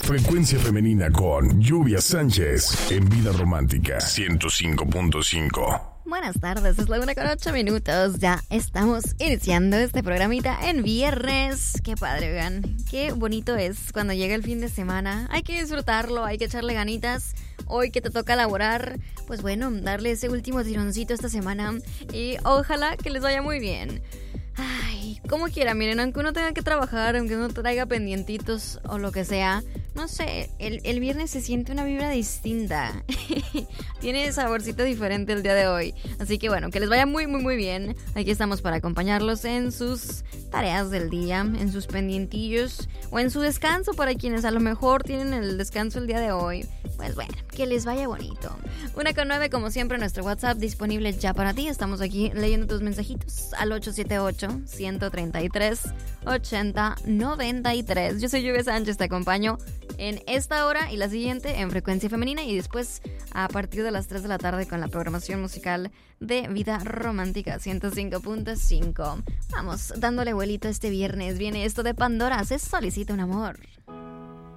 Frecuencia Femenina con Lluvia Sánchez en Vida Romántica 105.5. Buenas tardes, es la 1:08. Ya estamos iniciando este programita en viernes. Qué padre, vean. Qué bonito es cuando llega el fin de semana. Hay que disfrutarlo, hay que echarle ganitas. Hoy que te toca laborar, pues bueno, darle ese último tironcito esta semana. Y ojalá que les vaya muy bien. Ay, como quiera, miren, aunque uno tenga que trabajar, aunque uno traiga pendientitos o lo que sea, no sé, el viernes se siente una vibra distinta. Tiene saborcito diferente el día de hoy. Así que bueno, que les vaya muy, muy, muy bien. Aquí estamos para acompañarlos en sus tareas del día, en sus pendientillos o en su descanso para quienes a lo mejor tienen el descanso el día de hoy. Pues bueno, que les vaya bonito. 1:09, como siempre, nuestro WhatsApp disponible ya para ti. Estamos aquí leyendo tus mensajitos al 878-133-8093. Yo soy Lluvia Sánchez, te acompaño en esta hora y la siguiente en Frecuencia Femenina y después a partir de las 3 de la tarde con la programación musical de Vida Romántica 105.5. Vamos, dándole vuelito este viernes. Viene esto de Pandora, se solicita un amor.